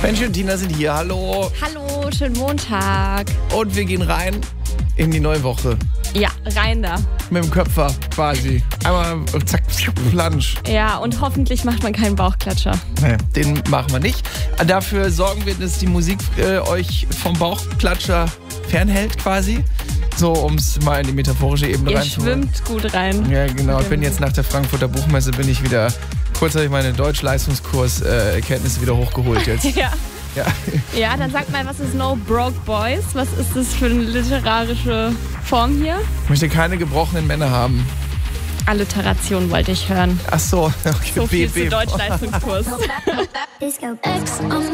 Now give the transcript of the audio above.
Benji und Tina sind hier. Hallo. Hallo, schönen Montag. Und wir gehen rein in die neue Woche. Ja, rein da. Mit dem Köpfer quasi. Einmal zack, plansch. Ja, und hoffentlich macht man keinen Bauchklatscher. Nee, den machen wir nicht. Dafür sorgen wir, dass die Musik euch vom Bauchklatscher fernhält quasi. So, um es mal in die metaphorische Ebene Ihr reinzuholen. schwimmt gut rein. Ja, genau. Ich bin jetzt nach der Frankfurter Buchmesse, kurz habe ich meine Deutsch-Leistungskurs-Kenntnisse wieder hochgeholt jetzt. Ja. Ja. Ja, dann sag mal, was ist No Broke Boys? Was ist das für eine literarische Form hier? Ich möchte keine gebrochenen Männer haben. Alliteration wollte ich hören. Ach so, okay. So viel zu Deutsch-Leistungskurs. Disco X on